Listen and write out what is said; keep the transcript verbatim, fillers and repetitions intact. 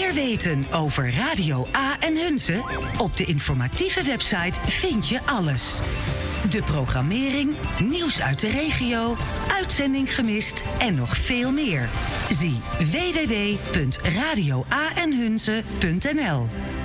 Meer weten over Radio A en Hunze? Op de informatieve website vind je alles. De programmering, nieuws uit de regio, uitzending gemist en nog veel meer. Zie w w w punt radio a en hunze punt n l.